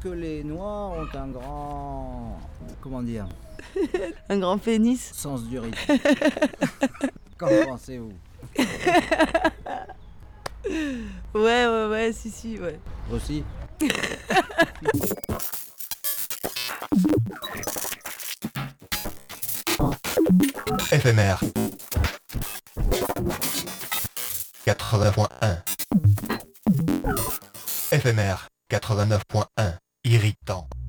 que les Noirs ont un grand... Comment dire? Un grand pénis. Sens du rythme. Qu'en pensez-vous? Ouais, si, ouais. Aussi? Éphémère 80.1. Éphémère 89.1. Irritant.